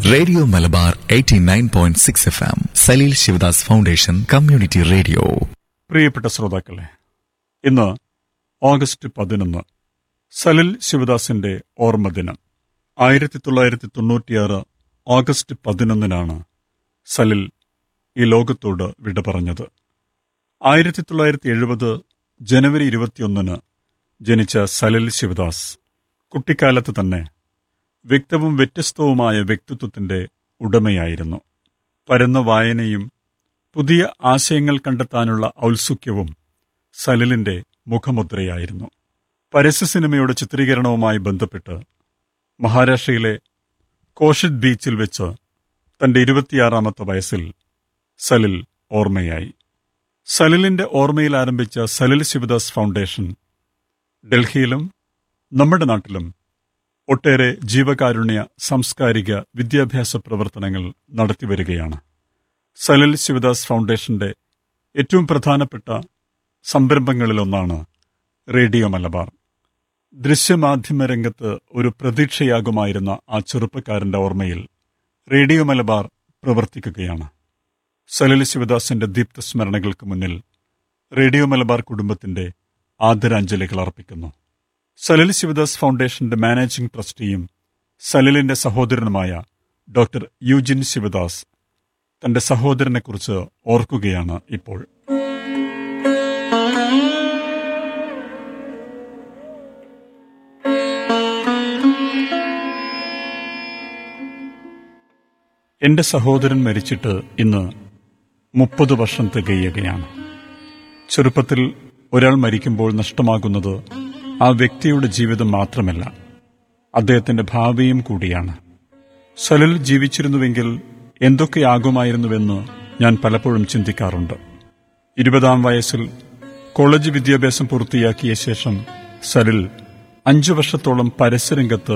Radio Malabar 89.6 FM Saleel Sivadas foundation community radio. പ്രിയപ്പെട്ട ശ്രോതാക്കളെ, ഇന്ന് ഓഗസ്റ്റ് 11 സലീൽ ശിവദാസിന്റെ ഓർമ്മദിനം. 1996 ഓഗസ്റ്റ് 11 സലിൽ ഈ ലോകത്തോട് വിട പറഞ്ഞത്. 1970 ജനുവരി 21 ജനിച്ച സലിൽ ശിവദാസ് കുട്ടിക്കാലത്ത് തന്നെ വ്യക്തവും വ്യത്യസ്തവുമായ വ്യക്തിത്വത്തിന്റെ ഉടമയായിരുന്നു. പരന്ന വായനയും പുതിയ ആശയങ്ങൾ കണ്ടെത്താനുള്ള ഔത്സുക്യവും സലിലിന്റെ മുഖമുദ്രയായിരുന്നു. പരസ്യ സിനിമയുടെ ചിത്രീകരണവുമായി ബന്ധപ്പെട്ട് മഹാരാഷ്ട്രയിലെ കോഷിത് ബീച്ചിൽ വെച്ച് തന്റെ 26ാമത്തെ വയസ്സിൽ സലിൽ ഓർമ്മയായി. സലിലിന്റെ ഓർമ്മയിൽ ആരംഭിച്ച സലിൽ ശിവദാസ് ഫൗണ്ടേഷൻ ഡൽഹിയിലും നമ്മുടെ നാട്ടിലും ഒട്ടേറെ ജീവകാരുണ്യ, സാംസ്കാരിക, വിദ്യാഭ്യാസ പ്രവർത്തനങ്ങൾ നടത്തിവരികയാണ്. സലിൽ ശിവദാസ് ഫൗണ്ടേഷന്റെ ഏറ്റവും പ്രധാനപ്പെട്ട സംരംഭങ്ങളിലൊന്നാണ് റേഡിയോ മലബാർ. ദൃശ്യമാധ്യമ രംഗത്ത് ഒരു പ്രതീക്ഷയാകുമായിരുന്ന ആ ചെറുപ്പക്കാരന്റെ ഓർമ്മയിൽ റേഡിയോ മലബാർ പ്രവർത്തിക്കുകയാണ്. സലിൽ ശിവദാസിന്റെ ദീപ്തസ്മരണകൾക്ക് മുന്നിൽ റേഡിയോ മലബാർ കുടുംബത്തിന്റെ ആദരാഞ്ജലികൾ അർപ്പിക്കുന്നു. സലിൽ ശിവദാസ് ഫൗണ്ടേഷന്റെ മാനേജിംഗ് ട്രസ്റ്റിയും സലിലിന്റെ സഹോദരനുമായ ഡോക്ടർ യൂജിൻ ശിവദാസ് തന്റെ സഹോദരനെക്കുറിച്ച് ഓർക്കുകയാണ് ഇപ്പോൾ. എന്റെ സഹോദരൻ മരിച്ചിട്ട് ഇന്ന് 30 വർഷം തികയുകയാണ്. ചെറുപ്പത്തിൽ ഒരാൾ മരിക്കുമ്പോൾ നഷ്ടമാകുന്നത് ആ വ്യക്തിയുടെ ജീവിതം മാത്രമല്ല, അദ്ദേഹത്തിന്റെ ഭാവിയും കൂടിയാണ്. സലിൽ ജീവിച്ചിരുന്നുവെങ്കിൽ എന്തൊക്കെയാകുമായിരുന്നുവെന്ന് ഞാൻ പലപ്പോഴും ചിന്തിക്കാറുണ്ട്. 20ാം വയസ്സിൽ കോളേജ് വിദ്യാഭ്യാസം പൂർത്തിയാക്കിയ ശേഷം സലിൽ 5 വർഷത്തോളം പരസ്യരംഗത്ത്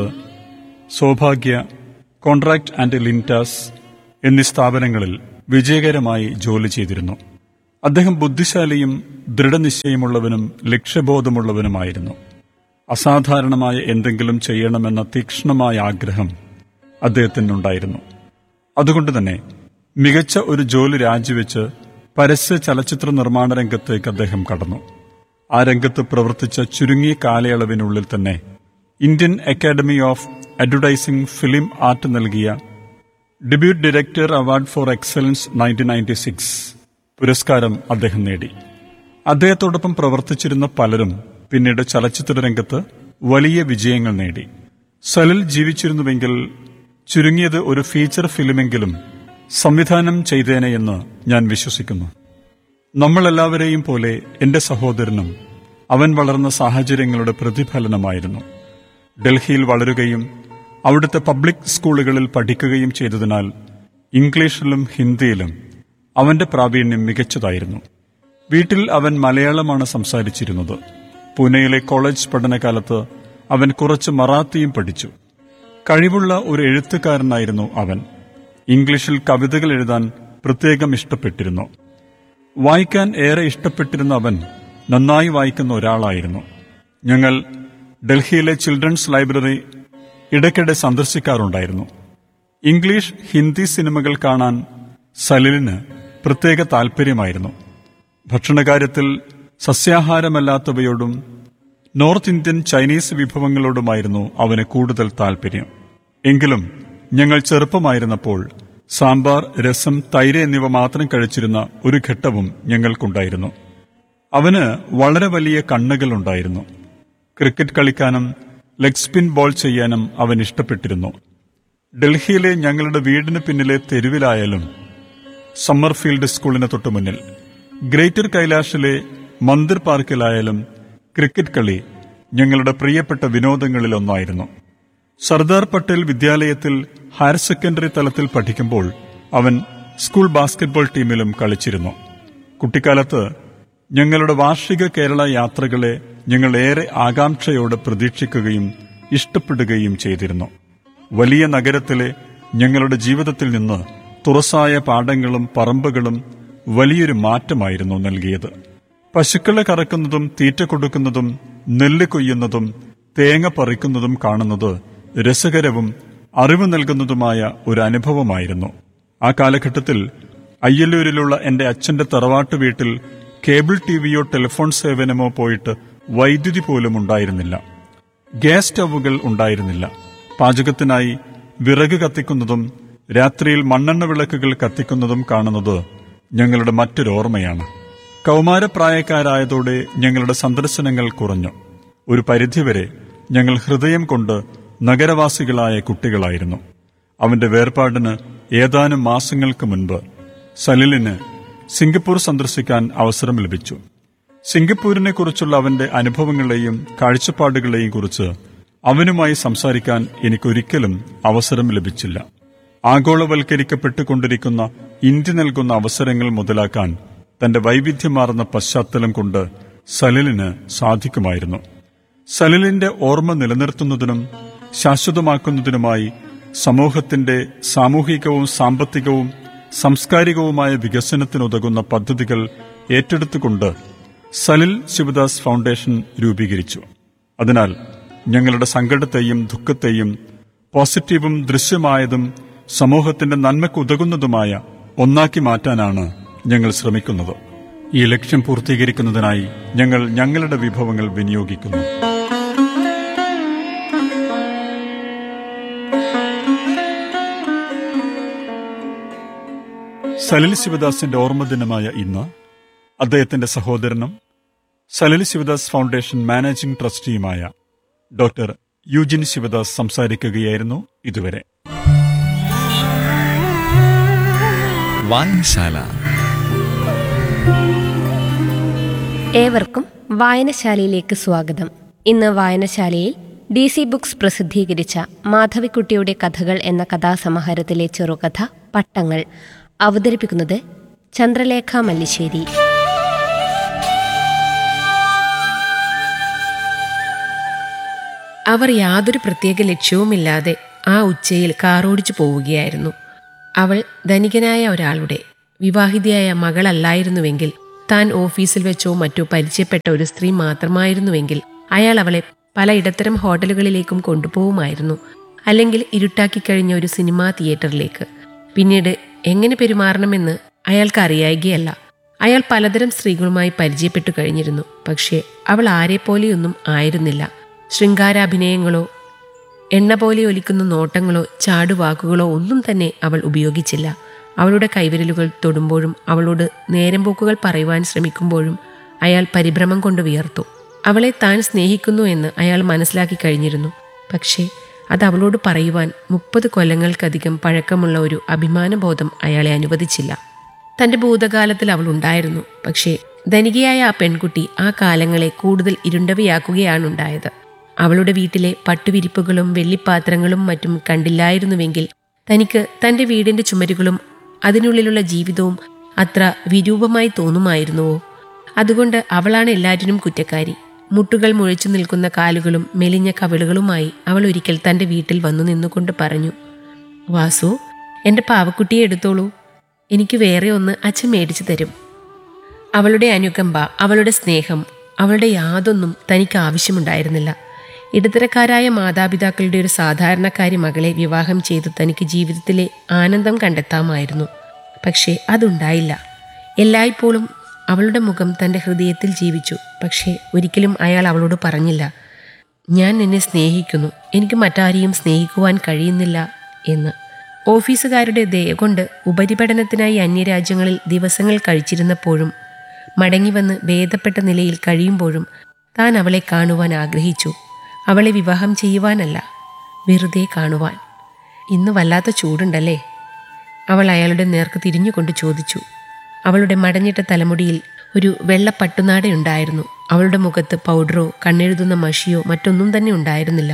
സൗഭാഗ്യ, കോൺട്രാക്ട് ആൻഡ് ലിൻറ്റാസ് എന്നീ സ്ഥാപനങ്ങളിൽ വിജയകരമായി ജോലി ചെയ്തിരുന്നു. അദ്ദേഹം ബുദ്ധിശാലിയും ദൃഢനിശ്ചയമുള്ളവനും ലക്ഷ്യബോധമുള്ളവനുമായിരുന്നു. അസാധാരണമായ എന്തെങ്കിലും ചെയ്യണമെന്ന തീക്ഷ്ണമായ ആഗ്രഹം അദ്ദേഹത്തിനുണ്ടായിരുന്നു. അതുകൊണ്ട് തന്നെ മികച്ച ഒരു ജോലി രാജിവെച്ച് പരസ്യ ചലച്ചിത്ര നിർമ്മാണ രംഗത്തേക്ക് അദ്ദേഹം കടന്നു. ആ രംഗത്ത് പ്രവർത്തിച്ച ചുരുങ്ങിയ കാലയളവിനുള്ളിൽ തന്നെ Indian academy of advertising film art നൽകിയ debut director award for excellence 1996 പുരസ്കാരം അദ്ദേഹം നേടി. അദ്ദേഹത്തോടൊപ്പം പ്രവർത്തിച്ചിരുന്ന പലരും പിന്നീട് ചലച്ചിത്ര രംഗത്ത് വലിയ വിജയങ്ങൾ നേടി. സലിൽ ജീവിച്ചിരുന്നുവെങ്കിൽ ചുരുങ്ങിയത് ഒരു ഫീച്ചർ ഫിലിമെങ്കിലും സംവിധാനം ചെയ്തേനെയെന്ന് ഞാൻ വിശ്വസിക്കുന്നു. നമ്മളെല്ലാവരെയും പോലെ എന്റെ സഹോദരനും അവൻ വളർന്ന സാഹചര്യങ്ങളുടെ പ്രതിഫലനമായിരുന്നു. ഡൽഹിയിൽ വളരുകയും അവിടുത്തെ പബ്ലിക് സ്കൂളുകളിൽ പഠിക്കുകയും ചെയ്തതിനാൽ ഇംഗ്ലീഷിലും ഹിന്ദിയിലും അവന്റെ പ്രാവീണ്യം മികച്ചതായിരുന്നു. വീട്ടിൽ അവൻ മലയാളമാണ് സംസാരിച്ചിരുന്നത്. പൂനെയിലെ കോളേജ് പഠനകാലത്ത് അവൻ കുറച്ച് മറാത്തിയും പഠിച്ചു. കഴിവുള്ള ഒരു എഴുത്തുകാരനായിരുന്നു അവൻ. ഇംഗ്ലീഷിൽ കവിതകൾ എഴുതാൻ പ്രത്യേകം ഇഷ്ടപ്പെട്ടിരുന്നു. വായിക്കാൻ ഏറെ ഇഷ്ടപ്പെട്ടിരുന്ന അവൻ നന്നായി വായിക്കുന്ന ഒരാളായിരുന്നു. ഞങ്ങൾ ഡൽഹിയിലെ ചിൽഡ്രൻസ് ലൈബ്രറി ഇടയ്ക്കിടെ സന്ദർശിക്കാറുണ്ടായിരുന്നു. ഇംഗ്ലീഷ്, ഹിന്ദി സിനിമകൾ കാണാൻ സലിലിന് പ്രത്യേക താൽപര്യമായിരുന്നു. ഭക്ഷണകാര്യത്തിൽ സസ്യാഹാരമല്ലാത്തവയോടും നോർത്ത് ഇന്ത്യൻ ചൈനീസ് വിഭവങ്ങളോടുമായിരുന്നു അവന് കൂടുതൽ താൽപര്യം. എങ്കിലും ഞങ്ങൾ ചെറുപ്പമായിരുന്നപ്പോൾ സാമ്പാർ, രസം, തൈര് എന്നിവ മാത്രം കഴിച്ചിരുന്ന ഒരു ഘട്ടവും ഞങ്ങൾക്കുണ്ടായിരുന്നു. അവന് വളരെ വലിയ കണ്ണുകളുണ്ടായിരുന്നു. ക്രിക്കറ്റ് കളിക്കാനും ലെഗ് സ്പിൻ ബോൾ ചെയ്യാനും അവൻ ഇഷ്ടപ്പെട്ടിരുന്നു. ഡൽഹിയിലെ ഞങ്ങളുടെ വീടിന് പിന്നിലെ തെരുവിലായാലും സമ്മർഫീൽഡ് സ്കൂളിന് തൊട്ടുമുന്നിൽ ഗ്രേറ്റർ കൈലാഷിലെ മന്ദിർ പാർക്കിലായാലും ക്രിക്കറ്റ് കളി ഞങ്ങളുടെ പ്രിയപ്പെട്ട വിനോദങ്ങളിലൊന്നായിരുന്നു. സർദാർ പട്ടേൽ വിദ്യാലയത്തിൽ ഹയർ സെക്കൻഡറി തലത്തിൽ പഠിക്കുമ്പോൾ അവൻ സ്കൂൾ ബാസ്കറ്റ്ബോൾ ടീമിലും കളിച്ചിരുന്നു. കുട്ടിക്കാലത്ത് ഞങ്ങളുടെ വാർഷിക കേരള യാത്രകളെ ഞങ്ങൾ ഏറെ ആകാംക്ഷയോടെ പ്രതീക്ഷിക്കുകയും ഇഷ്ടപ്പെടുകയും ചെയ്തിരുന്നു. വലിയ നഗരത്തിലെ ഞങ്ങളുടെ ജീവിതത്തിൽ നിന്ന് തുറസായ പാടങ്ങളും പറമ്പുകളും വലിയൊരു മാറ്റമായിരുന്നു നൽകിയത്. പശുക്കളെ കറക്കുന്നതും തീറ്റ കൊടുക്കുന്നതും നെല്ല് കൊയ്യുന്നതും തേങ്ങ പറിക്കുന്നതും കാണുന്നത് രസകരവും അറിവ് നൽകുന്നതുമായ ഒരു അനുഭവമായിരുന്നു. ആ കാലഘട്ടത്തിൽ അയ്യല്ലൂരിലുള്ള എന്റെ അച്ഛന്റെ തറവാട്ട് വീട്ടിൽ കേബിൾ ടിവിയോ ടെലിഫോൺ സേവനമോ പോയിട്ട് വൈദ്യുതി പോലും ഉണ്ടായിരുന്നില്ല. ഗ്യാസ് സ്റ്റൗവുകൾ ഉണ്ടായിരുന്നില്ല. പാചകത്തിനായി വിറക് കത്തിക്കുന്നതും രാത്രിയിൽ മണ്ണെണ്ണ വിളക്കുകൾ കത്തിക്കുന്നതും കാണുന്നത് ഞങ്ങളുടെ മറ്റൊരോർമ്മയാണ്. കൗമാരപ്രായക്കാരായതോടെ ഞങ്ങളുടെ സന്ദർശനങ്ങൾ കുറഞ്ഞു. ഒരു പരിധിവരെ ഞങ്ങൾ ഹൃദയം കൊണ്ട് നഗരവാസികളായ കുട്ടികളായിരുന്നു. അവന്റെ വേർപാടിന് ഏതാനും മാസങ്ങൾക്ക് മുൻപ് സലിലിന് സിംഗപ്പൂർ സന്ദർശിക്കാൻ അവസരം ലഭിച്ചു. സിംഗപ്പൂരിനെ കുറിച്ചുള്ള അവന്റെ അനുഭവങ്ങളെയും കാഴ്ചപ്പാടുകളെയും കുറിച്ച് അവനുമായി സംസാരിക്കാൻ എനിക്കൊരിക്കലും അവസരം ലഭിച്ചില്ല. ആഗോളവൽക്കരിക്കപ്പെട്ടുകൊണ്ടിരിക്കുന്ന ഇന്ത്യ നൽകുന്ന അവസരങ്ങൾ മുതലാക്കാൻ തന്റെ വൈവിധ്യമാർന്ന പശ്ചാത്തലം കൊണ്ട് സലിലിന് സാധിക്കുമായിരുന്നു. സലിലിന്റെ ഓർമ്മ നിലനിർത്തുന്നതിനും ശാശ്വതമാക്കുന്നതിനുമായി സമൂഹത്തിന്റെ സാമൂഹികവും സാമ്പത്തികവും സാംസ്കാരികവുമായ വികസനത്തിനുതകുന്ന പദ്ധതികൾ ഏറ്റെടുത്തുകൊണ്ട് സലിൽ ശിവദാസ് ഫൗണ്ടേഷൻ രൂപീകരിച്ചു. അതിനാൽ ഞങ്ങളുടെ സങ്കടത്തെയും ദുഃഖത്തെയും പോസിറ്റീവും ദൃശ്യമായതും സമൂഹത്തിന്റെ നന്മയ്ക്കുതകുന്നതുമായ ഒന്നാക്കി മാറ്റാനാണ് ഞങ്ങൾ ശ്രമിക്കുന്നത്. ഈ ലക്ഷ്യം പൂർത്തീകരിക്കുന്നതിനായി ഞങ്ങൾ ഞങ്ങളുടെ വിഭവങ്ങൾ വിനിയോഗിക്കുന്നു. സലിൽ ശിവദാസിന്റെ ഓർമ്മദിനമായ ഇന്ന് അദ്ദേഹത്തിന്റെ സഹോദരനും Salil Sivadas foundation managing ട്രസ്റ്റിയുമായ doctor Eugene Sivadas സംസാരിക്കുകയായിരുന്നു. ഇതുവരെ വായനശാല. ഏവർക്കും വായനശാലയിലേക്ക് സ്വാഗതം. ഇന്ന് വായനശാലയിൽ DC ബുക്സ് പ്രസിദ്ധീകരിച്ച മാധവിക്കുട്ടിയുടെ കഥകൾ എന്ന കഥാസമാഹാരത്തിലെ ചെറുകഥ പട്ടങ്ങൾ അവതരിപ്പിക്കുന്നത് ചന്ദ്രലേഖ മല്ലിശ്ശേരി. അവർ യാതൊരു പ്രത്യേക ലക്ഷ്യവുമില്ലാതെ ആ ഉച്ചയിൽ കാറോടിച്ചു പോവുകയായിരുന്നു. അവൾ ധനികനായ ഒരാളുടെ വിവാഹിതയായ മകളല്ലായിരുന്നുവെങ്കിൽ, താൻ ഓഫീസിൽ വെച്ചോ മറ്റോ പരിചയപ്പെട്ട ഒരു സ്ത്രീ മാത്രമായിരുന്നുവെങ്കിൽ അയാൾ അവളെ പല ഇടത്തരം ഹോട്ടലുകളിലേക്കും കൊണ്ടുപോകുമായിരുന്നു. അല്ലെങ്കിൽ ഇരുട്ടാക്കിക്കഴിഞ്ഞ ഒരു സിനിമാ തിയേറ്ററിലേക്ക്. പിന്നീട് എങ്ങനെ പെരുമാറണമെന്ന് അയാൾക്ക് അറിയായികയല്ല. അയാൾ പലതരം സ്ത്രീകളുമായി പരിചയപ്പെട്ടു കഴിഞ്ഞിരുന്നു. പക്ഷേ അവൾ ആരെപ്പോലെയൊന്നും ആയിരുന്നില്ല. ശൃംഗാരാഭിനയങ്ങളോ എണ്ണ പോലെ ഒലിക്കുന്ന നോട്ടങ്ങളോ ചാടുവാക്കുകളോ ഒന്നും തന്നെ അവൾ ഉപയോഗിച്ചില്ല. അവളുടെ കൈവിരലുകൾ തൊടുമ്പോഴും അവളോട് നേരമ്പോക്കുകൾ പറയുവാൻ ശ്രമിക്കുമ്പോഴും അയാൾ പരിഭ്രമം കൊണ്ട് വിയർത്തു. അവളെ താൻ സ്നേഹിക്കുന്നു എന്ന് അയാൾ മനസ്സിലാക്കി കഴിഞ്ഞിരുന്നു. പക്ഷേ അത് അവളോട് പറയുവാൻ 30 കൊല്ലങ്ങൾക്കധികം പഴക്കമുള്ള ഒരു അഭിമാനബോധം അയാളെ അനുവദിച്ചില്ല. തൻ്റെ ഭൂതകാലത്തിൽ അവൾ ഉണ്ടായിരുന്നു. പക്ഷേ ധനികയായ ആ പെൺകുട്ടി ആ കാലങ്ങളെ കൂടുതൽ ഇരുണ്ടവയാക്കുകയാണുണ്ടായത്. അവളുടെ വീട്ടിലെ പട്ടുവിരിപ്പുകളും വെള്ളിപ്പാത്രങ്ങളും മറ്റും കണ്ടില്ലായിരുന്നുവെങ്കിൽ തനിക്ക് തൻ്റെ വീടിൻ്റെ ചുമരുകളും അതിനുള്ളിലുള്ള ജീവിതവും അത്ര വിരൂപമായി തോന്നുമായിരുന്നുവോ? അതുകൊണ്ട് അവളാണ് എല്ലാറ്റിനും കുറ്റക്കാരി. മുട്ടുകൾ മുഴച്ചു നിൽക്കുന്ന കാലുകളും മെലിഞ്ഞ കവിളുകളുമായി അവൾ ഒരിക്കൽ തൻ്റെ വീട്ടിൽ വന്നു നിന്നുകൊണ്ട് പറഞ്ഞു, വാസു, എൻ്റെ പാവക്കുട്ടിയെ എടുത്തോളൂ, എനിക്ക് വേറെ ഒന്ന് അച്ഛൻ മേടിച്ചു തരും. അവളുടെ അനുകമ്പ, അവളുടെ സ്നേഹം, അവളുടെ യാതൊന്നും തനിക്ക് ആവശ്യമുണ്ടായിരുന്നില്ല. ഇടത്തരക്കാരായ മാതാപിതാക്കളുടെ ഒരു സാധാരണക്കാരി മകളെ വിവാഹം ചെയ്ത് തനിക്ക് ജീവിതത്തിലെ ആനന്ദം കണ്ടെത്താമായിരുന്നു. പക്ഷേ അതുണ്ടായില്ല. എല്ലായ്പ്പോഴും അവളുടെ മുഖം തൻ്റെ ഹൃദയത്തിൽ ജീവിച്ചു. പക്ഷേ ഒരിക്കലും അയാൾ അവളോട് പറഞ്ഞില്ല, ഞാൻ നിന്നെ സ്നേഹിക്കുന്നു, എനിക്ക് മറ്റാരെയും സ്നേഹിക്കുവാൻ കഴിയുന്നില്ല എന്ന്. ഓഫീസുകാരുടെ ദയ കൊണ്ട് ഉപരിപഠനത്തിനായി അന്യരാജ്യങ്ങളിൽ ദിവസങ്ങൾ കഴിച്ചിരുന്നപ്പോഴും മടങ്ങിവന്ന് ഭേദപ്പെട്ട നിലയിൽ കഴിയുമ്പോഴും താൻ അവളെ കാണുവാൻ ആഗ്രഹിച്ചു. അവളെ വിവാഹം ചെയ്യുവാനല്ല, വെറുതെ കാണുവാൻ. ഇന്ന് വല്ലാത്ത ചൂടുണ്ടല്ലേ? അവൾ അയാളുടെ നേർക്ക് തിരിഞ്ഞുകൊണ്ട് ചോദിച്ചു. അവളുടെ മടഞ്ഞിട്ട തലമുടിയിൽ ഒരു വെള്ള പട്ടുനാടയുണ്ടായിരുന്നു. അവളുടെ മുഖത്ത് പൗഡറോ കണ്ണെഴുതുന്ന മഷിയോ മറ്റൊന്നും തന്നെ ഉണ്ടായിരുന്നില്ല.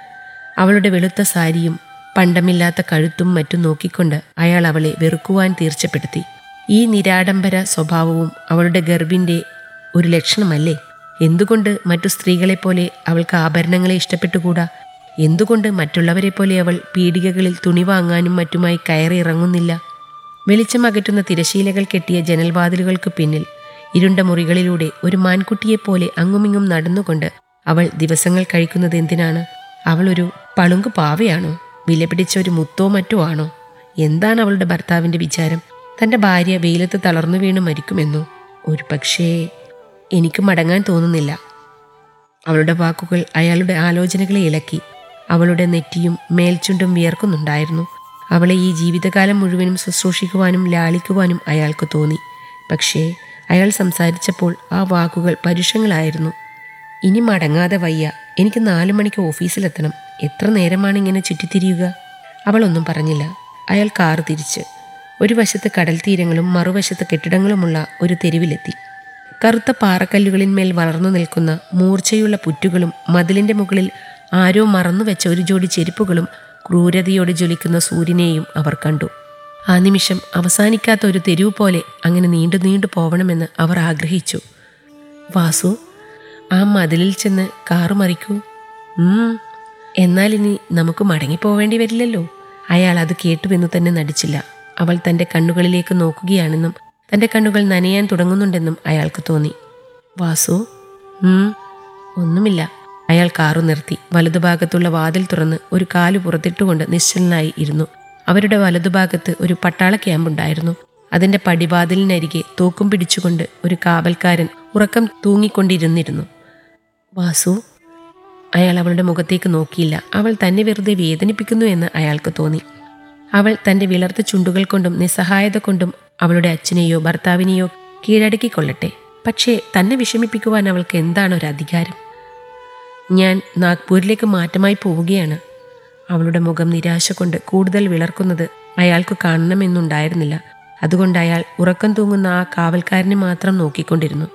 അവളുടെ വെളുത്ത സാരിയും പണ്ടമില്ലാത്ത കഴുത്തും മറ്റും നോക്കിക്കൊണ്ട് അയാൾ അവളെ വെറുക്കുവാൻ തീർച്ചപ്പെടുത്തി. ഈ നിരാഡംബര സ്വഭാവവും അവളുടെ ഗർഭിൻ്റെ ഒരു ലക്ഷണമല്ലേ? എന്തുകൊണ്ട് മറ്റു സ്ത്രീകളെപ്പോലെ അവൾക്ക് ആഭരണങ്ങളെ ഇഷ്ടപ്പെട്ടുകൂടാ? എന്തുകൊണ്ട് മറ്റുള്ളവരെ പോലെ അവൾ പീടികകളിൽ തുണി വാങ്ങാനും മറ്റുമായി കയറി ഇറങ്ങുന്നില്ല? വെളിച്ചമകറ്റുന്ന തിരശീലകൾ കെട്ടിയ ജനൽവാതിലുകൾക്ക് പിന്നിൽ ഇരുണ്ട മുറികളിലൂടെ ഒരു മാൻകുട്ടിയെപ്പോലെ അങ്ങുമിങ്ങും നടന്നുകൊണ്ട് അവൾ ദിവസങ്ങൾ കഴിക്കുന്നത് എന്തിനാണ്? അവൾ ഒരു പളുങ്കു പാവയാണോ? വിലപിടിച്ച ഒരു മുത്തോ മറ്റോ ആണോ? എന്താണ് അവളുടെ ഭർത്താവിൻ്റെ വിചാരം? തൻ്റെ ഭാര്യ വെയിലത്ത് തളർന്നു വീണ് മരിക്കുമെന്നോ? ഒരു പക്ഷേ എനിക്ക് മടങ്ങാൻ തോന്നുന്നില്ല. അവളുടെ വാക്കുകൾ അയാളുടെ ആലോചനകളെ ഇളക്കി. അവളുടെ നെറ്റിയും മേൽചുണ്ടും വിയർക്കുന്നുണ്ടായിരുന്നു. അവളെ ഈ ജീവിതകാലം മുഴുവനും ശുശ്രൂഷിക്കുവാനും ലാളിക്കുവാനും അയാൾക്ക് തോന്നി. പക്ഷേ അയാൾ സംസാരിച്ചപ്പോൾ ആ വാക്കുകൾ പരുഷങ്ങളായിരുന്നു. ഇനി മടങ്ങാതെ വയ്യ, എനിക്ക് 4 മണിക്ക് ഓഫീസിലെത്തണം. എത്ര നേരമാണ് ഇങ്ങനെ ചുറ്റിത്തിരിയുക? അവളൊന്നും പറഞ്ഞില്ല. അയാൾ കാറ് തിരിച്ച് ഒരു വശത്ത് കടൽ തീരങ്ങളും മറുവശത്ത് കെട്ടിടങ്ങളുമുള്ള ഒരു തെരുവിലെത്തി. കറുത്ത പാറക്കല്ലുകളിന്മേൽ വളർന്നു നിൽക്കുന്ന മൂർച്ചയുള്ള പുറ്റുകളും മതിലിൻ്റെ മുകളിൽ ആരോ മറന്നുവെച്ച ഒരു ജോഡി ചെരുപ്പുകളും ക്രൂരതയോടെ ജ്വലിക്കുന്ന സൂര്യനെയും അവർ കണ്ടു. ആ നിമിഷം അവസാനിക്കാത്ത ഒരു തെരുവ് പോലെ അങ്ങനെ നീണ്ടു നീണ്ടു പോവണമെന്ന് അവർ ആഗ്രഹിച്ചു. വാസു, ആ മതിലിൽ ചെന്ന് കാറ് മറിക്കൂ. എന്നാൽ ഇനി നമുക്ക് മടങ്ങിപ്പോവേണ്ടി വരില്ലല്ലോ. അയാൾ അത് കേട്ടുവെന്നു തന്നെ നടിച്ചില്ല. അവൾ തൻ്റെ കണ്ണുകളിലേക്ക് നോക്കുകയാണെന്നും തൻ്റെ കണ്ണുകൾ നനയാൻ തുടങ്ങുന്നുണ്ടെന്നും അയാൾക്ക് തോന്നി. വാസു. ഒന്നുമില്ല. അയാൾ കാറു നിർത്തി. വലതുഭാഗത്തുള്ള വാതിൽ തുറന്ന് ഒരു കാലു പുറത്തിട്ടുകൊണ്ട് നിശ്ചലനായി ഇരുന്നു. അവരുടെ വലതുഭാഗത്ത് ഒരു പട്ടാള ക്യാമ്പുണ്ടായിരുന്നു. അതിൻ്റെ പടിവാതിലിനരികെ തോക്കും പിടിച്ചുകൊണ്ട് ഒരു കാവൽക്കാരൻ ഉറക്കം തൂങ്ങിക്കൊണ്ടിരുന്നിരുന്നു. വാസു. അയാൾ അവളുടെ മുഖത്തേക്ക് നോക്കിയില്ല. അവൾ തന്നെ വെറുതെ വേദനിപ്പിക്കുന്നു എന്ന് അയാൾക്ക് തോന്നി. അവൾ തൻ്റെ വിളർത്ത ചുണ്ടുകൾ കൊണ്ടും നിസ്സഹായത കൊണ്ടും അവളുടെ അച്ഛനെയോ ഭർത്താവിനെയോ കീഴടക്കിക്കൊള്ളട്ടെ. പക്ഷേ തന്നെ വിഷമിപ്പിക്കുവാൻ അവൾക്ക് എന്താണ് ഒരു അധികാരം? ഞാൻ നാഗ്പൂരിലേക്ക് മാറ്റമായി പോവുകയാണ്. അവളുടെ മുഖം നിരാശ കൊണ്ട് കൂടുതൽ വിളർക്കുന്നത് അയാൾക്ക് കാണണമെന്നുണ്ടായിരുന്നില്ല. അതുകൊണ്ട് അയാൾ ഉറക്കം തൂങ്ങുന്ന ആ കാവൽക്കാരനെ മാത്രം നോക്കിക്കൊണ്ടിരുന്നു.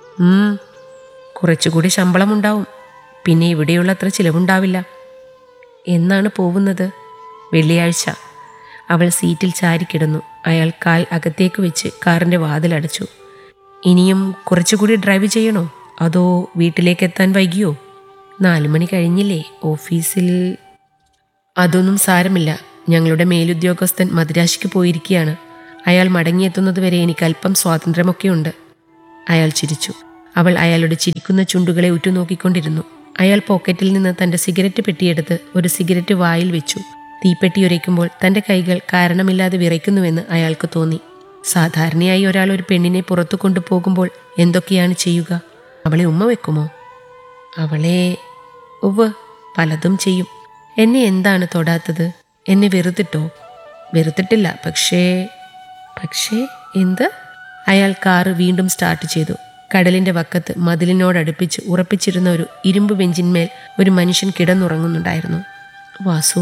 കുറച്ചുകൂടി ശമ്പളമുണ്ടാവും. പിന്നെ ഇവിടെയുള്ളത്ര ചിലവുണ്ടാവില്ല. എന്നാണ് പോകുന്നത്? വെള്ളിയാഴ്ച. അവൾ സീറ്റിൽ ചാരിക്കിടന്നു. അയാൾ കാൽ അകത്തേക്ക് വെച്ച് കാറിൻ്റെ വാതിലടച്ചു. ഇനിയും കുറച്ചുകൂടി ഡ്രൈവ് ചെയ്യണോ? അതോ വീട്ടിലേക്കെത്താൻ വൈകിയോ? 4 മണി കഴിഞ്ഞില്ലേ? ഓഫീസിൽ. അതൊന്നും സാരമില്ല. ഞങ്ങളുടെ മേലുദ്യോഗസ്ഥൻ മദ്രാശിക്ക് പോയിരിക്കുകയാണ്. അയാൾ മടങ്ങിയെത്തുന്നതുവരെ എനിക്ക് അല്പം സ്വാതന്ത്ര്യമൊക്കെയുണ്ട്. അയാൾ ചിരിച്ചു. അവൾ അയാളുടെ ചിരിക്കുന്ന ചുണ്ടുകളെ ഉറ്റുനോക്കിക്കൊണ്ടിരുന്നു. അയാൾ പോക്കറ്റിൽ നിന്ന് തൻ്റെ സിഗരറ്റ് പെട്ടിയെടുത്ത് ഒരു സിഗരറ്റ് വായിൽ വെച്ചു. തീപ്പെട്ടി ഉരയ്ക്കുമ്പോൾ തൻ്റെ കൈകൾ കാരണമില്ലാതെ വിറയ്ക്കുന്നുവെന്ന് അയാൾക്ക് തോന്നി. സാധാരണയായി ഒരാൾ ഒരു പെണ്ണിനെ പുറത്തു കൊണ്ടുപോകുമ്പോൾ എന്തൊക്കെയാണ് ചെയ്യുക? അവളെ ഉമ്മ വെക്കുമോ? അവളെ പലതും ചെയ്യും. എന്നെ എന്താണ് തൊടാത്തത്? എന്നെ വെറുത്തിട്ടോ? വെറുത്തിട്ടില്ല. പക്ഷേ എന്ത്? അയാൾ കാറ് വീണ്ടും സ്റ്റാർട്ട് ചെയ്തു. കടലിൻ്റെ വക്കത്ത് മതിലിനോടടുപ്പിച്ച് ഉറപ്പിച്ചിരുന്ന ഒരു ഇരുമ്പ് ബെഞ്ചിന്മേൽ ഒരു മനുഷ്യൻ കിടന്നുറങ്ങുന്നുണ്ടായിരുന്നു. വാസു.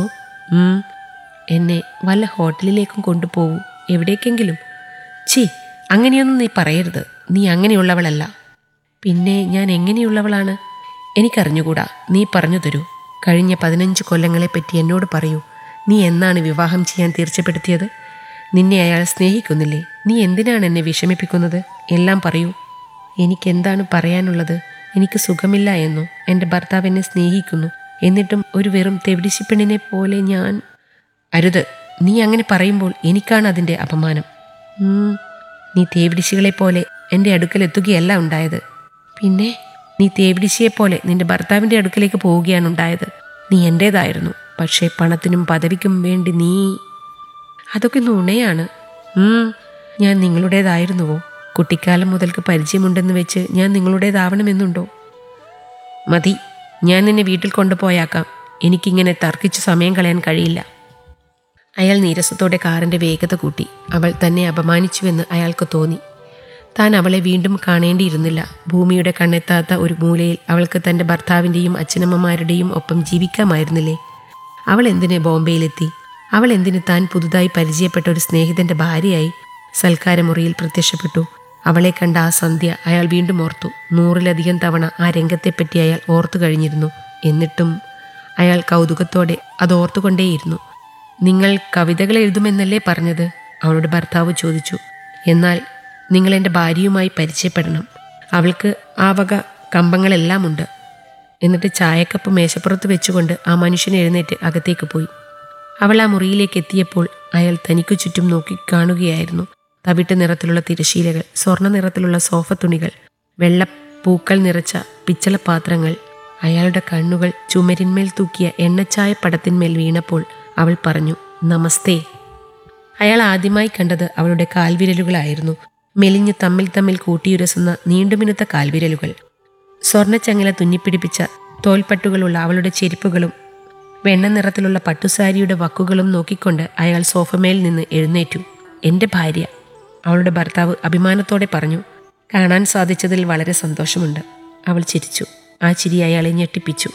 എന്നെ വല്ല ഹോട്ടലിലേക്കും കൊണ്ടുപോകൂ. എവിടേക്കെങ്കിലും. അങ്ങനെയൊന്നും നീ പറയരുത്. നീ അങ്ങനെയുള്ളവളല്ല. പിന്നെ ഞാൻ എങ്ങനെയുള്ളവളാണ്? എനിക്കറിഞ്ഞുകൂടാ. നീ പറഞ്ഞു തരൂ. കഴിഞ്ഞ 15 കൊല്ലങ്ങളെപ്പറ്റി എന്നോട് പറയൂ. നീ എന്നാണ് വിവാഹം ചെയ്യാൻ തീർച്ചപ്പെടുത്തിയത്? നിന്നെ അയാൾ സ്നേഹിക്കുന്നില്ലേ? നീ എന്തിനാണ് എന്നെ വിഷമിപ്പിക്കുന്നത്? എല്ലാം പറയൂ. എനിക്കെന്താണ് പറയാനുള്ളത്? എനിക്ക് സുഖമില്ല എന്നോ? എൻ്റെ ഭർത്താവ് എന്നെ സ്നേഹിക്കുന്നു. എന്നിട്ടും ഒരു വെറും തെവിടിശിപ്പെണ്ണിനെ പോലെ ഞാൻ. അരുത്. നീ അങ്ങനെ പറയുമ്പോൾ എനിക്കാണ് അതിൻ്റെ അപമാനം. നീ തേവിടിശികളെപ്പോലെ എൻ്റെ അടുക്കലെത്തുകയല്ല ഉണ്ടായത്. പിന്നെ നീ തേവിടിശിയെപ്പോലെ നിന്റെ ഭർത്താവിൻ്റെ അടുക്കലേക്ക് പോവുകയാണ് ഉണ്ടായത്. നീ എൻ്റേതായിരുന്നു. പക്ഷേ പണത്തിനും പദവിക്കും വേണ്ടി നീ. അതൊക്കെ നുണയാണ്. ഞാൻ നിങ്ങളുടേതായിരുന്നുവോ? കുട്ടിക്കാലം മുതൽക്ക് പരിചയമുണ്ടെന്ന് വെച്ച് ഞാൻ നിങ്ങളുടേതാവണമെന്നുണ്ടോ? മതി. ഞാൻ നിന്നെ വീട്ടിൽ കൊണ്ടുപോയാക്കാം. എനിക്കിങ്ങനെ തർക്കിച്ച് സമയം കളയാൻ കഴിയില്ല. അയാൾ നീരസത്തോടെ കാറിൻ്റെ വേഗത കൂട്ടി. അവൾ തന്നെ അപമാനിച്ചുവെന്ന് അയാൾക്ക് തോന്നി. താൻ അവളെ വീണ്ടും കാണേണ്ടിയിരുന്നില്ല. ഭൂമിയുടെ കണ്ണെത്താത്ത ഒരു മൂലയിൽ അവൾക്ക് തൻ്റെ ഭർത്താവിൻ്റെയും അച്ഛനമ്മമാരുടെയും ഒപ്പം ജീവിക്കാമായിരുന്നില്ലേ? അവൾ എന്തിന് ബോംബെയിലെത്തി? അവൾ എന്തിന് താൻ പുതുതായി പരിചയപ്പെട്ട ഒരു സ്നേഹിതൻ്റെ ഭാര്യയായി സൽക്കാരമുറിയിൽ പ്രത്യക്ഷപ്പെട്ടു? അവളെ കണ്ട ആ സന്ധ്യ അയാൾ വീണ്ടും ഓർത്തു. 100-ലധികം തവണ ആ രംഗത്തെപ്പറ്റി അയാൾ ഓർത്തു കഴിഞ്ഞിരുന്നു. എന്നിട്ടും അയാൾ കൗതുകത്തോടെ അത് ഓർത്തുകൊണ്ടേയിരുന്നു. നിങ്ങൾ കവിതകൾ എഴുതുമെന്നല്ലേ പറഞ്ഞത്? അവളുടെ ഭർത്താവ് ചോദിച്ചു. എന്നാൽ നിങ്ങൾ എൻ്റെ ഭാര്യയുമായി പരിചയപ്പെടണം. അവൾക്ക് ആ വക കമ്പങ്ങളെല്ലാം ഉണ്ട്. എന്നിട്ട് ചായക്കപ്പ് മേശപ്പുറത്ത് വെച്ചുകൊണ്ട് ആ മനുഷ്യൻ എഴുന്നേറ്റ് അകത്തേക്ക് പോയി. അവൾ ആ മുറിയിലേക്ക് എത്തിയപ്പോൾ അയാൾ തനിക്കു ചുറ്റും നോക്കി കാണുകയായിരുന്നു. തവിട്ട് നിറത്തിലുള്ള തിരശീലകൾ, സ്വർണ്ണ നിറത്തിലുള്ള സോഫ തുണികൾ, വെള്ളപ്പൂക്കൾ നിറച്ച പിച്ചള പാത്രങ്ങൾ. അയാളുടെ കണ്ണുകൾ ചുമരിന്മേൽ തൂക്കിയ എണ്ണച്ചായ പടത്തിന്മേൽ വീണപ്പോൾ അവൾ പറഞ്ഞു, നമസ്തേ. അയാൾ ആദ്യമായി കണ്ടത് അവളുടെ കാൽവിരലുകളായിരുന്നു. മെലിഞ്ഞ് തമ്മിൽ തമ്മിൽ കൂട്ടിയുരസുന്ന നീണ്ടുമിനുത്ത കാൽവിരലുകൾ. സ്വർണ്ണച്ചങ്ങല തുന്നിപ്പിടിപ്പിച്ച തോൽപ്പട്ടുകളുള്ള അവളുടെ ചെരുപ്പുകളും വെണ്ണ നിറത്തിലുള്ള പട്ടുസാരിയുടെ വക്കുകളും നോക്കിക്കൊണ്ട് അയാൾ സോഫമേൽ നിന്ന് എഴുന്നേറ്റു. എൻ്റെ ഭാര്യ, അവളുടെ ഭർത്താവ് അഭിമാനത്തോടെ പറഞ്ഞു. കാണാൻ സാധിച്ചതിൽ വളരെ സന്തോഷമുണ്ട്. അവൾ ചിരിച്ചു. ആ ചിരി അയാളെ ഞെട്ടിപ്പിച്ചു.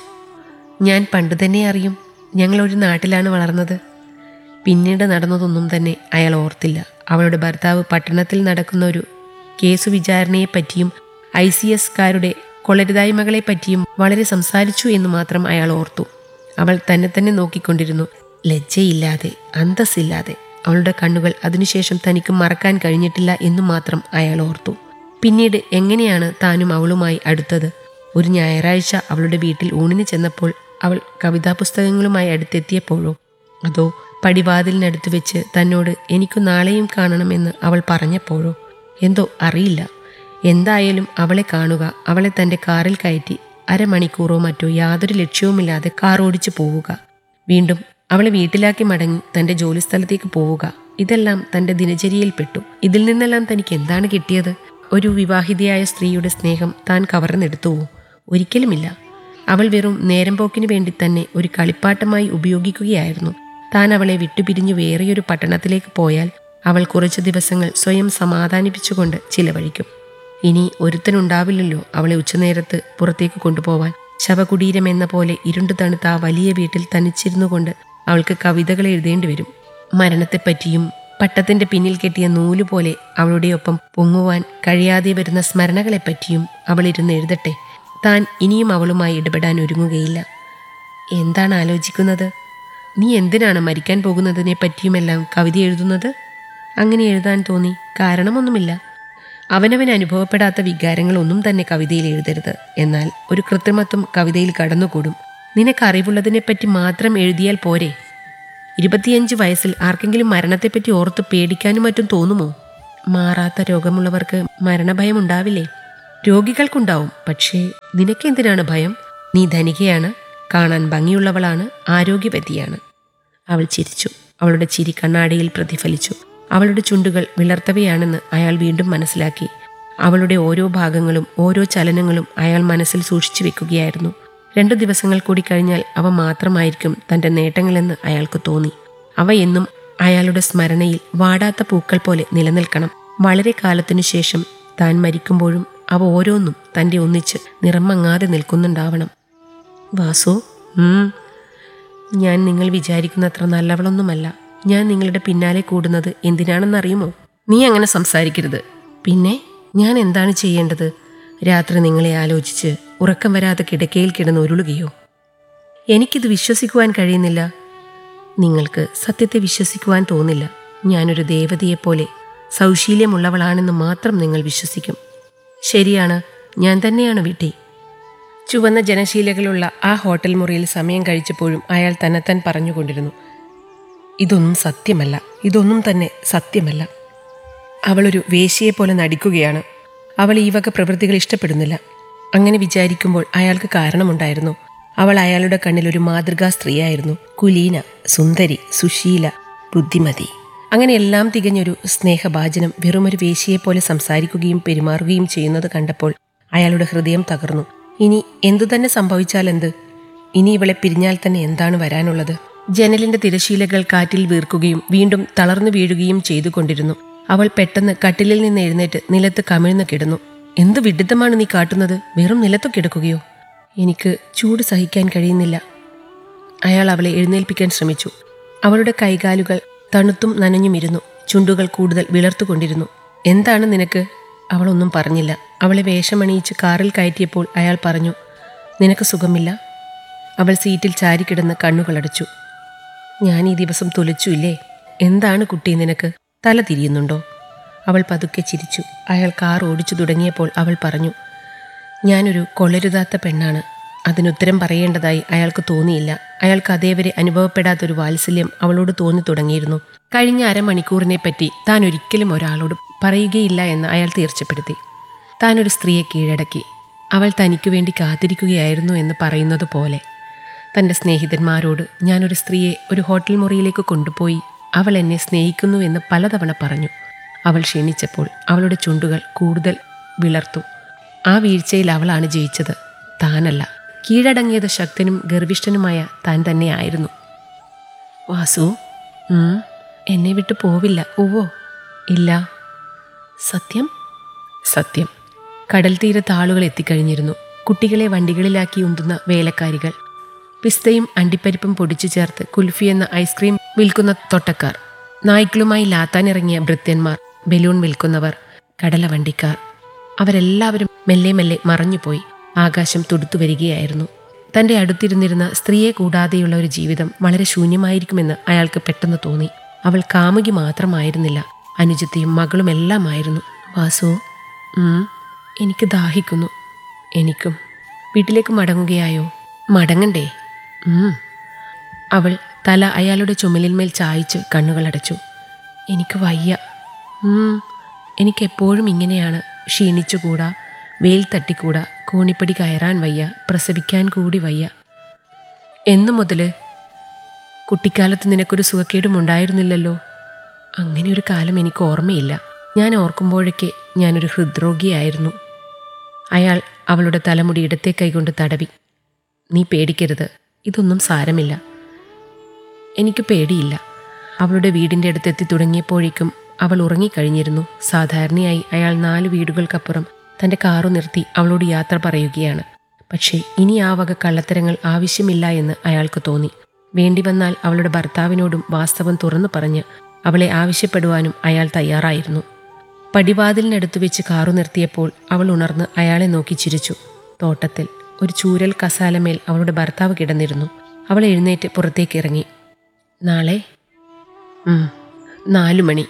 ഞാൻ പണ്ടു തന്നെ അറിയും. ഞങ്ങളൊരു നാട്ടിലാണ് വളർന്നത്. പിന്നീട് നടന്നതൊന്നും തന്നെ അയാൾ ഓർത്തില്ല. അവളുടെ ഭർത്താവ് പട്ടണത്തിൽ നടക്കുന്ന ഒരു കേസു വിചാരണയെപ്പറ്റിയും ICS-കാരുടെ കൊള്ളരുതായ്മകളെപ്പറ്റിയും വളരെ സംസാരിച്ചു എന്ന് മാത്രം അയാൾ ഓർത്തു. അവൾ തന്നെ തന്നെ നോക്കിക്കൊണ്ടിരുന്നു, ലജ്ജയില്ലാതെ, അന്തസ്സില്ലാതെ. അവളുടെ കണ്ണുകൾ അതിനുശേഷം തനിക്ക് മറക്കാൻ കഴിഞ്ഞിട്ടില്ല എന്നു മാത്രം അയാൾ ഓർത്തു. പിന്നീട് എങ്ങനെയാണ് താനും അവളുമായി അടുത്തത്? ഒരു ഞായറാഴ്ച അവളുടെ വീട്ടിൽ ഊണിന് ചെന്നപ്പോൾ അവൾ കവിതാപുസ്തകങ്ങളുമായി അടുത്തെത്തിയപ്പോഴോ, അതോ പടിവാതിലിനടുത്ത് വെച്ച് തന്നോട് എനിക്കു നാളെയും കാണണമെന്ന് അവൾ പറഞ്ഞപ്പോഴോ, എന്തോ അറിയില്ല. എന്തായാലും അവളെ കാണുക, അവളെ തൻ്റെ കാറിൽ കയറ്റി അരമണിക്കൂറോ മറ്റോ യാതൊരു ലക്ഷ്യവുമില്ലാതെ കാർ ഓടിച്ചു പോവുക, വീണ്ടും അവളെ വീട്ടിലാക്കി മടങ്ങി തൻ്റെ ജോലിസ്ഥലത്തേക്ക് പോവുക, ഇതെല്ലാം തൻ്റെ ദിനചര്യയിൽപ്പെട്ടു. ഇതിൽ നിന്നെല്ലാം തനിക്ക് എന്താണ് കിട്ടിയത്? ഒരു വിവാഹിതയായ സ്ത്രീയുടെ സ്നേഹം താൻ കവർന്നെടുത്തുവോ? ഒരിക്കലുമില്ല. അവൾ വെറും നേരം പോക്കിനു വേണ്ടി തന്നെ ഒരു കളിപ്പാട്ടമായി ഉപയോഗിക്കുകയായിരുന്നു. താൻ അവളെ വിട്ടുപിരിഞ്ഞു വേറെയൊരു പട്ടണത്തിലേക്ക് പോയാൽ അവൾ കുറച്ചു ദിവസങ്ങൾ സ്വയം സമാധാനിപ്പിച്ചുകൊണ്ട് ചിലവഴിക്കും. ഇനി ഒരുത്തനുണ്ടാവില്ലല്ലോ അവളെ ഉച്ചനേരത്ത് പുറത്തേക്ക് കൊണ്ടുപോവാൻ. ശവകുടീരം എന്ന പോലെ ഇരുണ്ടു തണുത്ത ആ വലിയ വീട്ടിൽ തനിച്ചിരുന്നു കൊണ്ട് അവൾക്ക് കവിതകൾ എഴുതേണ്ടി വരും. മരണത്തെപ്പറ്റിയും പട്ടത്തിന്റെ പിന്നിൽ കെട്ടിയ നൂലുപോലെ അവളുടെ ഒപ്പം പൊങ്ങുവാൻ കഴിയാതെ വരുന്ന സ്മരണകളെപ്പറ്റിയും അവൾ ഇരുന്ന് എഴുതട്ടെ. താൻ ഇനിയും അവളുമായി ഇടപെടാൻ ഒരുങ്ങുകയില്ല. എന്താണ് ആലോചിക്കുന്നത്? നീ എന്തിനാണ് മരിക്കാൻ പോകുന്നതിനെ പറ്റിയുമെല്ലാം കവിത എഴുതുന്നത്? അങ്ങനെ എഴുതാൻ തോന്നി കാരണമൊന്നുമില്ല. അവനവന് അനുഭവപ്പെടാത്ത വികാരങ്ങളൊന്നും തന്നെ കവിതയിൽ എഴുതരുത്. എന്നാൽ ഒരു കൃത്രിമത്വം കവിതയിൽ കടന്നുകൂടും. നിനക്ക് അറിവുള്ളതിനെപ്പറ്റി മാത്രം എഴുതിയാൽ പോരെ? 25 വയസ്സിൽ ആർക്കെങ്കിലും മരണത്തെപ്പറ്റി ഓർത്ത് പേടിക്കാനും മറ്റും തോന്നുമോ? മാറാത്ത രോഗമുള്ളവർക്ക് മരണഭയം ഉണ്ടാവില്ലേ? രോഗികൾക്കുണ്ടാവും. പക്ഷേ നിനക്കെന്തിനാണ് ഭയം? നീ ധനികയാണ്, കാണാൻ ഭംഗിയുള്ളവളാണ്, ആരോഗ്യവതിയാണ്. അവൾ ചിരിച്ചു. അവളുടെ ചിരി കണ്ണാടിയിൽ പ്രതിഫലിച്ചു. അവളുടെ ചുണ്ടുകൾ വിളർത്തവയാണെന്ന് അയാൾ വീണ്ടും മനസ്സിലാക്കി. അവളുടെ ഓരോ ഭാഗങ്ങളും ഓരോ ചലനങ്ങളും അയാൾ മനസ്സിൽ സൂക്ഷിച്ചു വെക്കുകയായിരുന്നു. 2 ദിവസങ്ങൾ കൂടി കഴിഞ്ഞാൽ അവ മാത്രമായിരിക്കും തൻ്റെ നേട്ടങ്ങളെന്ന് അയാൾക്ക് തോന്നി. അവ എന്നും അയാളുടെ സ്മരണയിൽ വാടാത്ത പൂക്കൾ പോലെ നിലനിൽക്കണം. വളരെ കാലത്തിനു ശേഷം താൻ മരിക്കുമ്പോഴും അവ ഓരോന്നും തൻ്റെ ഒന്നിച്ച് നിറം മങ്ങാതെ നിൽക്കുന്നുണ്ടാവണം. വാസു, ഞാൻ നിങ്ങൾ വിചാരിക്കുന്നത്ര നല്ലവളൊന്നുമല്ല. ഞാൻ നിങ്ങളുടെ പിന്നാലെ കൂടുന്നത് എന്തിനാണെന്നറിയുമോ? നീ അങ്ങനെ സംസാരിക്കരുത്. പിന്നെ ഞാൻ എന്താണ് ചെയ്യേണ്ടത്? രാത്രി നിങ്ങളെ ആലോചിച്ച് ഉറക്കം വരാതെ കിടക്കയിൽ കിടന്ന് ഉരുളുകയോ? എനിക്കിത് വിശ്വസിക്കുവാൻ കഴിയുന്നില്ല. നിങ്ങൾക്ക് സത്യത്തെ വിശ്വസിക്കുവാൻ തോന്നില്ല. ഞാനൊരു ദേവതയെപ്പോലെ സൗശീല്യമുള്ളവളാണെന്ന് മാത്രം നിങ്ങൾ വിശ്വസിക്കും. ശരിയാണ്, ഞാൻ തന്നെയാണ് വിട്ടി. ചുവന്ന ജനശീലകളുള്ള ആ ഹോട്ടൽ മുറിയിൽ സമയം കഴിച്ചപ്പോഴും അയാൾ തന്നെത്താൻ പറഞ്ഞുകൊണ്ടിരുന്നു, ഇതൊന്നും സത്യമല്ല, ഇതൊന്നും തന്നെ സത്യമല്ല. അവളൊരു വേശ്യയെപ്പോലെ നടിക്കുകയാണ്. അവൾ ഈ വക പ്രവൃത്തികൾ ഇഷ്ടപ്പെടുന്നില്ല. അങ്ങനെ വിചാരിക്കുമ്പോൾ അയാൾക്ക് കാരണമുണ്ടായിരുന്നു. അവൾ അയാളുടെ കണ്ണിൽ ഒരു മാതൃകാ സ്ത്രീയായിരുന്നു. കുലീന, സുന്ദരി, സുശീല, ബുദ്ധിമതി. അങ്ങനെ എല്ലാം തികഞ്ഞൊരു സ്നേഹഭാജനം വെറുമൊരു വേശ്യയെപ്പോലെ സംസാരിക്കുകയും പെരുമാറുകയും ചെയ്യുന്നത് കണ്ടപ്പോൾ അയാളുടെ ഹൃദയം തകർന്നു. ഇനി എന്തുതന്നെ സംഭവിച്ചാലെന്ത്? ഇനി ഇവളെ പിരിഞ്ഞാൽ തന്നെ എന്താണ് വരാനുള്ളത്? ജനലിന്റെ തിരശീലകൾ കാറ്റിൽ വീർക്കുകയും വീണ്ടും തളർന്നു വീഴുകയും ചെയ്തുകൊണ്ടിരുന്നു. അവൾ പെട്ടെന്ന് കട്ടിലിൽ നിന്ന് എഴുന്നേറ്റ് നിലത്ത് കമിഴ്ന്നു കിടന്നു. എന്ത് വിഡിത്തമാണ് നീ കാട്ടുന്നത്? വെറും നിലത്തു കിടക്കുകയോ? എനിക്ക് ചൂട് സഹിക്കാൻ കഴിയുന്നില്ല. അയാൾ അവളെ എഴുന്നേൽപ്പിക്കാൻ ശ്രമിച്ചു. അവളുടെ കൈകാലുകൾ തണുത്തും നനഞ്ഞുമിരുന്നു. ചുണ്ടുകൾ കൂടുതൽ വിളർത്തുകൊണ്ടിരുന്നു. എന്താണ് നിനക്ക്? അവളൊന്നും പറഞ്ഞില്ല. അവളെ വേഷമണിയിച്ച് കാറിൽ കയറ്റിയപ്പോൾ അയാൾ പറഞ്ഞു, നിനക്ക് സുഖമില്ല? അവൾ സീറ്റിൽ ചാരിക്കിടന്ന് കണ്ണുകളടച്ചു. ഞാൻ ഈ ദിവസം തുലച്ചുയില്ലേ? എന്താണ് കുട്ടി നിനക്ക്? തല തിരിയുന്നുണ്ടോ? അവൾ പതുക്കെ ചിരിച്ചു. അയാൾ കാർ ഓടിച്ചു തുടങ്ങിയപ്പോൾ അവൾ പറഞ്ഞു, ഞാനൊരു കൊള്ളരുതാത്ത പെണ്ണാണ്. അതിനുത്തരം പറയേണ്ടതായി അയാൾക്ക് തോന്നിയില്ല. അയാൾക്ക് അതേവരെ അനുഭവപ്പെടാത്തൊരു വാത്സല്യം അവളോട് തോന്നി തുടങ്ങിയിരുന്നു. കഴിഞ്ഞ അരമണിക്കൂറിനെപ്പറ്റി താൻ ഒരിക്കലും ഒരാളോട് പറയുകയില്ല എന്ന് അയാൾ തീർച്ചപ്പെടുത്തി. താനൊരു സ്ത്രീയെ കീഴടക്കി. അവൾ തനിക്കു വേണ്ടി കാത്തിരിക്കുകയായിരുന്നു എന്ന് പറയുന്നത് പോലെ. തൻ്റെ സ്നേഹിതന്മാരോട് ഞാനൊരു സ്ത്രീയെ ഒരു ഹോട്ടൽ മുറിയിലേക്ക് കൊണ്ടുപോയി അവൾ എന്നെ സ്നേഹിക്കുന്നുവെന്ന് പലതവണ പറഞ്ഞു. അവൾ ക്ഷീണിച്ചപ്പോൾ അവളുടെ ചുണ്ടുകൾ കൂടുതൽ വിളർത്തു. ആ വീഴ്ചയിൽ അവളാണ് ജയിച്ചത്, താനല്ല. കീഴടങ്ങിയത് ശക്തനും ഗർവിഷ്ഠനുമായ താൻ തന്നെയായിരുന്നു. വാസു, എന്നെ വിട്ടു പോവില്ല. ഉവ്വോ? ഇല്ല. സത്യം? സത്യം. കടൽ തീരത്ത് ആളുകൾ എത്തിക്കഴിഞ്ഞിരുന്നു. കുട്ടികളെ വണ്ടികളിലാക്കി ഉന്തുന്ന വേലക്കാരികൾ, പിസ്തയും അണ്ടിപ്പരിപ്പും പൊടിച്ചു ചേർത്ത് കുൽഫി എന്ന ഐസ്ക്രീം വിൽക്കുന്ന തൊട്ടക്കാർ, നായ്ക്കളുമായി ലാത്താനിറങ്ങിയ ഭൃത്യന്മാർ, ബലൂൺ വിൽക്കുന്നവർ, കടലവണ്ടിക്കാർ. അവരെല്ലാവരും മെല്ലെ മെല്ലെ മറഞ്ഞുപോയി. ആകാശം തുടുത്തു വരികയായിരുന്നു. തൻ്റെ അടുത്തിരുന്നിരുന്ന സ്ത്രീയെ കൂടാതെയുള്ള ഒരു ജീവിതം വളരെ ശൂന്യമായിരിക്കുമെന്ന് അയാൾക്ക് പെട്ടെന്ന് തോന്നി. അവൾ കാമുകി മാത്രമായിരുന്നില്ല, അനുജത്തിയും മകളുമെല്ലാമായിരുന്നു. വാസു, എനിക്ക് ദാഹിക്കുന്നു. എനിക്കും. വീട്ടിലേക്ക് മടങ്ങുകയായോ? മടങ്ങണ്ടേ? അവൾ തല അയാളുടെ ചുമലിന്മേൽ ചായച്ച് കണ്ണുകളടച്ചു. എനിക്ക് വയ്യ. എനിക്കെപ്പോഴും ഇങ്ങനെയാണ്. ക്ഷീണിച്ചുകൂടാ, വെയിൽ തട്ടിക്കൂടാ, കോണിപ്പടി കയറാൻ വയ്യ, പ്രസവിക്കാൻ കൂടി വയ്യ. എന്നു മുതൽ? കുട്ടിക്കാലത്ത് നിനക്കൊരു സുഖക്കേടും ഉണ്ടായിരുന്നില്ലല്ലോ. അങ്ങനെയൊരു കാലം എനിക്ക് ഓർമ്മയില്ല. ഞാൻ ഓർക്കുമ്പോഴൊക്കെ ഞാനൊരു ഹൃദ്രോഗിയായിരുന്നു. അയാൾ അവളുടെ തലമുടി ഇടത്തെ കൈകൊണ്ട് തടവി. നീ പേടിക്കരുത്, ഇതൊന്നും സാരമില്ല. എനിക്ക് പേടിയില്ല. അവളുടെ വീടിൻ്റെ അടുത്തെത്തി തുടങ്ങിയപ്പോഴേക്കും അവൾ ഉറങ്ങിക്കഴിഞ്ഞിരുന്നു. സാധാരണയായി അയാൾ 4 വീടുകൾക്കപ്പുറം തൻ്റെ കാറു നിർത്തി അവളോട് യാത്ര പറയുകയാണ്. പക്ഷേ ഇനി ആ വക കള്ളത്തരങ്ങൾ ആവശ്യമില്ല എന്ന് അയാൾക്ക് തോന്നി. വേണ്ടി വന്നാൽ അവളുടെ ഭർത്താവിനോടും വാസ്തവം തുറന്നു പറഞ്ഞ് അവളെ ആവശ്യപ്പെടുവാനും അയാൾ തയ്യാറായിരുന്നു. പടിവാതിലിനടുത്ത് വെച്ച് കാറു നിർത്തിയപ്പോൾ അവൾ ഉണർന്ന് അയാളെ നോക്കി ചിരിച്ചു. തോട്ടത്തിൽ ഒരു ചൂരൽ കസാലമേൽ അവളുടെ ഭർത്താവ് കിടന്നിരുന്നു. അവൾ എഴുന്നേറ്റ് പുറത്തേക്ക് ഇറങ്ങി. നാളെ 4 മണി.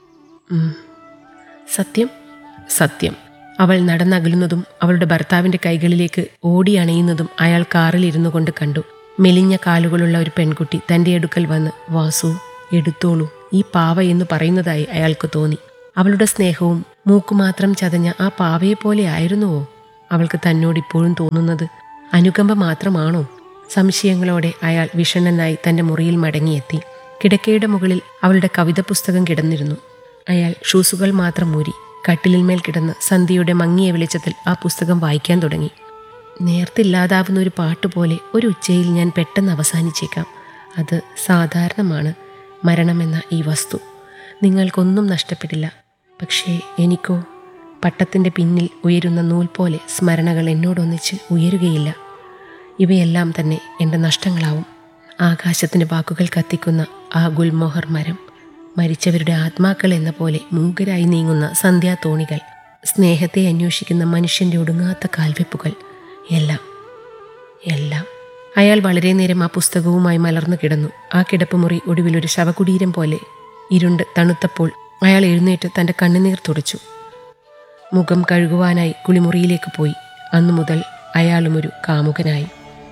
സത്യം? സത്യം. അവൾ നടന്നകലുന്നതും അവളുടെ ഭർത്താവിൻ്റെ കൈകളിലേക്ക് ഓടി അണയുന്നതും അയാൾ കാറിൽ ഇരുന്നു കൊണ്ട് കണ്ടു. മെലിഞ്ഞ കാലുകളുള്ള ഒരു പെൺകുട്ടി തൻ്റെ അടുക്കൽ വന്ന് വാസു എടുത്തോളൂ ഈ പാവ എന്ന് പറയുന്നതായി അയാൾക്ക് തോന്നി. അവളുടെ സ്നേഹവും മൂക്കുമാത്രം ചതഞ്ഞ ആ പാവയെപ്പോലെ ആയിരുന്നുവോ അവൾക്ക് തന്നോടിപ്പോഴും തോന്നുന്നത്? അനുകമ്പ മാത്രമാണോ? സംശയങ്ങളോടെ അയാൾ വിഷണ്ണനായി തൻ്റെ മുറിയിൽ മടങ്ങിയെത്തി. കിടക്കയുടെ മുകളിൽ അവളുടെ കവിത പുസ്തകം കിടന്നിരുന്നു. അയാൾ ഷൂസുകൾ മാത്രം ഊരി കട്ടിലിന്മേൽ കിടന്ന് സന്ധ്യയുടെ മങ്ങിയ വെളിച്ചത്തിൽ ആ പുസ്തകം വായിക്കാൻ തുടങ്ങി. നേർത്തില്ലാതാവുന്ന ഒരു പാട്ടുപോലെ ഒരു ഉച്ചയിൽ ഞാൻ പെട്ടെന്ന് അവസാനിച്ചേക്കാം. അത് സാധാരണമാണ്, മരണമെന്ന ഈ വസ്തു. നിങ്ങൾക്കൊന്നും നഷ്ടപ്പെടില്ല. പക്ഷേ എനിക്കോ? പട്ടത്തിൻ്റെ പിന്നിൽ ഉയരുന്ന നൂൽ പോലെ സ്മരണകൾ എന്നോടൊന്നിച്ച് ഉയരുകയില്ല. ഇവയെല്ലാം തന്നെ എൻ്റെ നഷ്ടങ്ങളാവും. ആകാശത്തിൻ്റെ വാക്കുകൾ കത്തിക്കുന്ന ആ ഗുൽമോഹർ മരം, മരിച്ചവരുടെ ആത്മാക്കൾ എന്ന പോലെ മൂകരായി നീങ്ങുന്ന സന്ധ്യാതോണികൾ, സ്നേഹത്തെ അന്വേഷിക്കുന്ന മനുഷ്യൻ്റെ ഒടുങ്ങാത്ത കാൽവെപ്പുകൾ, എല്ലാം എല്ലാം. അയാൾ വളരെ നേരം ആ പുസ്തകവുമായി മലർന്നു കിടന്നു. ആ കിടപ്പുമുറി ഒടുവിലൊരു ശവകുടീരം പോലെ ഇരുണ്ട് തണുത്തപ്പോൾ അയാൾ എഴുന്നേറ്റ് തൻ്റെ കണ്ണുനീർ തുടച്ചു. മുഖം കഴുകുവാനായി കുളിമുറിയിലേക്ക് പോയി. അന്നു മുതൽ അയാളും ഒരു കാമുകനായി.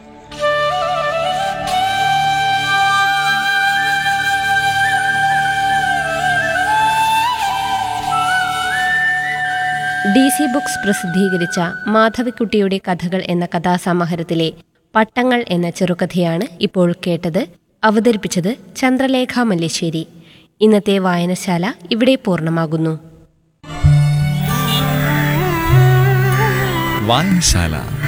DC ബുക്സ് പ്രസിദ്ധീകരിച്ച മാധവിക്കുട്ടിയുടെ കഥകൾ എന്ന കഥാസമാഹാരത്തിലെ പട്ടങ്ങൾ എന്ന ചെറുകഥയാണ് ഇപ്പോൾ കേട്ടത്. അവതരിപ്പിച്ചത് ചന്ദ്രലേഖ മല്ലേശ്ശേരി. ഇന്നത്തെ വായനശാല ഇവിടെ പൂർണ്ണമാകുന്നു. വായനശാല